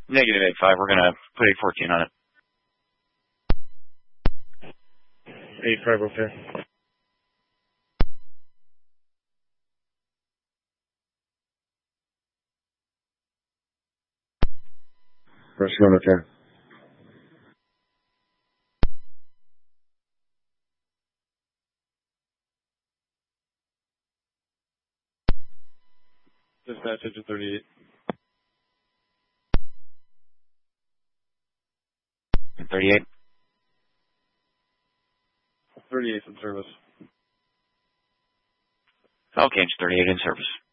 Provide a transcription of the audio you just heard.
Negative 85. We're gonna put 814 on it. 85, okay. Barcelona, okay. Dispatch engine 38. 38. 38's in service. Okay, it's 38 in service.